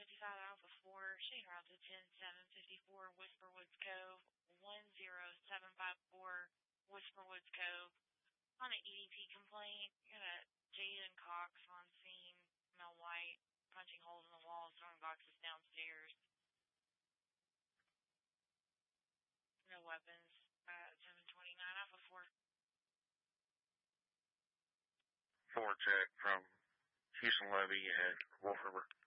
Alpha 4, shooting route to 10754 Whisper Woods Cove, 10754 Whisper Woods Cove. On an EDP complaint, you got a Jaden Cox on scene, Mel White, punching holes in the walls, throwing boxes downstairs. No weapons. 729 Alpha 4. 4 check from Houston Levy at Wolf River.